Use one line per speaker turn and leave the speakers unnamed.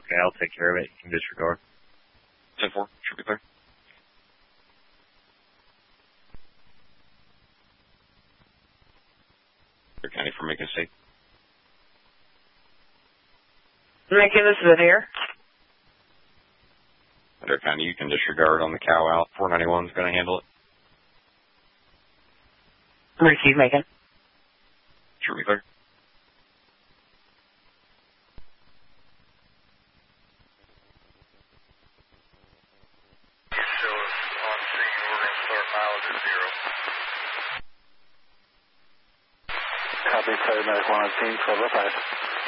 Okay, I'll take care of it. You can disregard.
10-4, should be clear. County for Macon State.
Macon, this is Adair.
Adair County, you can disregard on the cow out. 491 is going to handle it.
Receive, Macon.
Should be clear.
Copy, paramedic 1 on scene, 1205.